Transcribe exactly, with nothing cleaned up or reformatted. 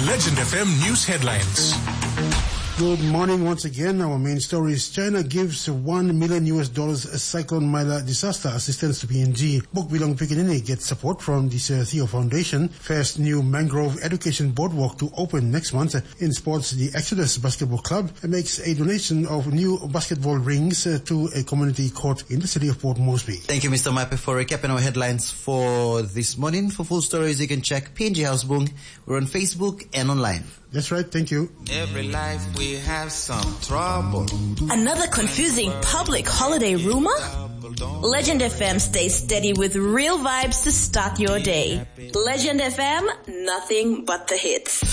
Legend F M News Headlines. Good morning once again. Our main story is China gives one million U S dollars Cyclone Mila disaster assistance to P N G. Bukbilong Pikinini gets support from the Sir Theo Foundation. First new mangrove education boardwalk to open next month. In sports, the Exodus Basketball Club makes a donation of new basketball rings to a community court in the city of Port Moresby. Thank you, Mister Mape, for recapping our headlines for this morning. For full stories, you can check P N G Housebook. We're on Facebook and online. That's right, thank you. Every life we have some trouble. Another confusing public holiday rumor? Legend F M stays steady with real vibes to start your day. Legend F M, nothing but the hits.